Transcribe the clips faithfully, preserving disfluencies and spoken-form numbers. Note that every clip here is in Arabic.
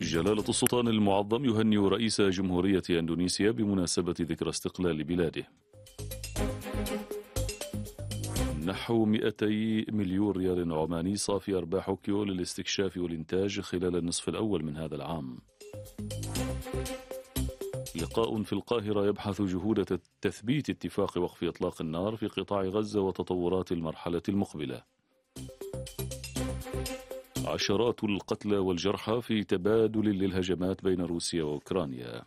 جلالة السلطان المعظم يهنئ رئيس جمهورية أندونيسيا بمناسبة ذكرى استقلال بلاده. نحو مئتي مليون ريال عماني صافي أرباح أوكيو للاستكشاف والإنتاج خلال النصف الأول من هذا العام. لقاء في القاهرة يبحث جهود تثبيت اتفاق وقف إطلاق النار في قطاع غزة وتطورات المرحلة المقبلة. عشرات القتلى والجرحى في تبادل للهجمات بين روسيا وأوكرانيا.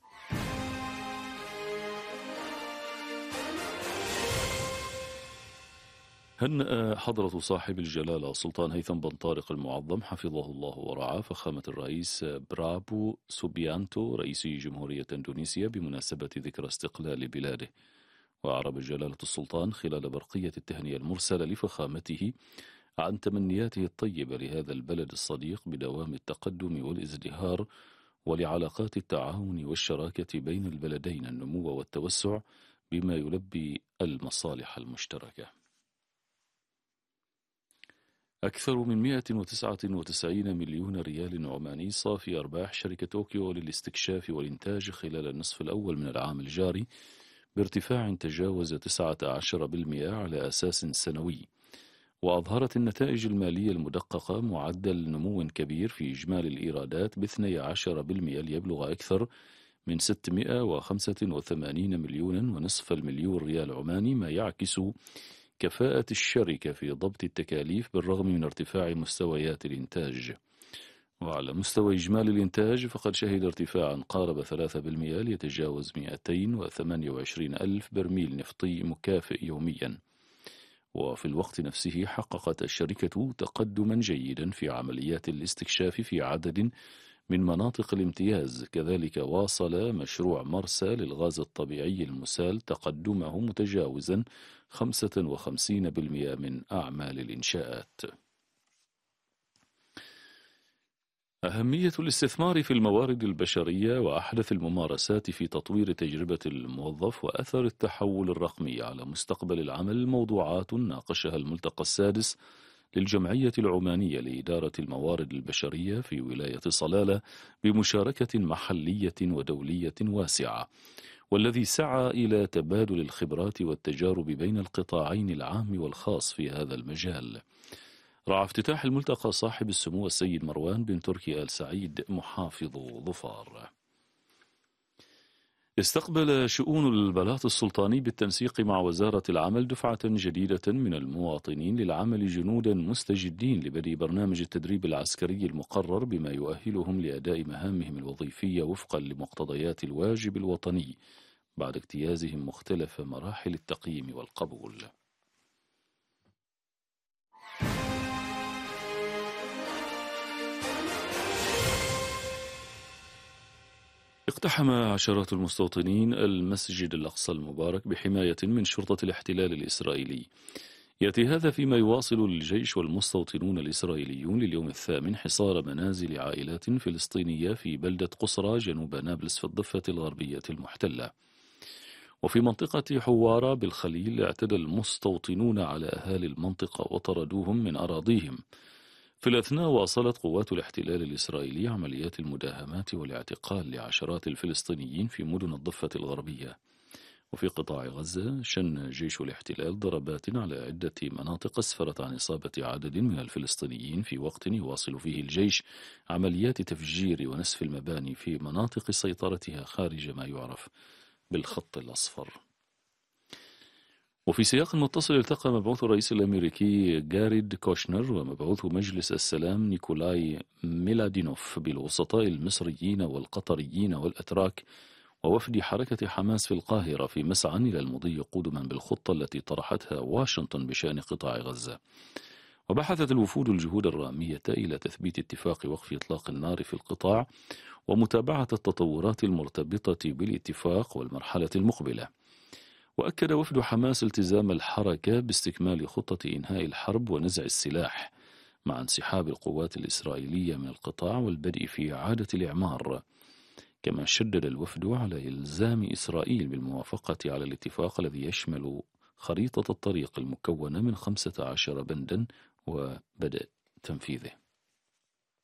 هنأ حضرة صاحب الجلالة السلطان هيثم بن طارق المعظم حفظه الله ورعاه فخامة الرئيس برابو سوبيانتو رئيس جمهورية أندونيسيا بمناسبة ذكرى استقلال بلاده. وأعرب جلالة السلطان خلال برقية التهنئة المرسلة لفخامته عن تمنياته الطيبة لهذا البلد الصديق بدوام التقدم والازدهار ولعلاقات التعاون والشراكة بين البلدين النمو والتوسع بما يلبي المصالح المشتركة. أكثر من مئة وتسعة وتسعين مليون ريال عماني صافي أرباح شركة أوكيو للاستكشاف والإنتاج خلال النصف الأول من العام الجاري بارتفاع تجاوز تسعة عشر بالمئة على أساس سنوي. وأظهرت النتائج المالية المدققة معدل نمو كبير في إجمالي الإيرادات باثني عشر بالمئة ليبلغ أكثر من ستمئة وخمسة وثمانين مليون ونصف المليون ريال عماني، ما يعكس كفاءة الشركة في ضبط التكاليف بالرغم من ارتفاع مستويات الإنتاج. وعلى مستوى إجمالي الإنتاج فقد شهد ارتفاعا قارب ثلاثة بالمئة ليتجاوز مئتين وثمانية وعشرين ألف برميل نفطي مكافئ يوميا. وفي الوقت نفسه حققت الشركة تقدما جيدا في عمليات الاستكشاف في عدد من مناطق الامتياز. كذلك واصل مشروع مرسى للغاز الطبيعي المسال تقدمه متجاوزا خمسة وخمسين بالمئة من أعمال الإنشاءات. أهمية الاستثمار في الموارد البشرية وأحدث الممارسات في تطوير تجربة الموظف وأثر التحول الرقمي على مستقبل العمل موضوعات ناقشها الملتقى السادس للجمعية العمانية لإدارة الموارد البشرية في ولاية صلالة بمشاركة محلية ودولية واسعة، والذي سعى إلى تبادل الخبرات والتجارب بين القطاعين العام والخاص في هذا المجال. رعى افتتاح الملتقى صاحب السمو السيد مروان بن تركي آل سعيد محافظ ظفار. استقبل شؤون البلاط السلطاني بالتنسيق مع وزارة العمل دفعة جديدة من المواطنين للعمل جنودا مستجدين لبدء برنامج التدريب العسكري المقرر بما يؤهلهم لأداء مهامهم الوظيفية وفقا لمقتضيات الواجب الوطني بعد اجتيازهم مختلف مراحل التقييم والقبول. اقتحم عشرات المستوطنين المسجد الأقصى المبارك بحماية من شرطة الاحتلال الإسرائيلي. يأتي هذا فيما يواصل الجيش والمستوطنون الإسرائيليون لليوم الثامن حصار منازل عائلات فلسطينية في بلدة قصرى جنوب نابلس في الضفة الغربية المحتلة. وفي منطقة حوارة بالخليل اعتدى المستوطنون على أهالي المنطقة وطردوهم من أراضيهم. في الأثناء واصلت قوات الاحتلال الإسرائيلي عمليات المداهمات والاعتقال لعشرات الفلسطينيين في مدن الضفة الغربية. وفي قطاع غزة شن جيش الاحتلال ضربات على عدة مناطق اسفرت عن إصابة عدد من الفلسطينيين في وقت يواصل فيه الجيش عمليات تفجير ونسف المباني في مناطق سيطرتها خارج ما يعرف بالخط الأصفر. وفي سياق متصل التقى مبعوث الرئيس الأمريكي جاريد كوشنر ومبعوث مجلس السلام نيكولاي ميلادينوف بالوسطاء المصريين والقطريين والأتراك ووفد حركة حماس في القاهرة في مسعى إلى المضي قدما بالخطة التي طرحتها واشنطن بشأن قطاع غزة. وبحثت الوفود الجهود الرامية إلى تثبيت اتفاق وقف إطلاق النار في القطاع ومتابعة التطورات المرتبطة بالاتفاق والمرحلة المقبلة. وأكد وفد حماس التزام الحركة باستكمال خطة إنهاء الحرب ونزع السلاح مع انسحاب القوات الإسرائيلية من القطاع والبدء في إعادة الإعمار. كما شدد الوفد على إلزام إسرائيل بالموافقة على الاتفاق الذي يشمل خريطة الطريق المكونة من خمسة عشر بندا وبدء تنفيذه.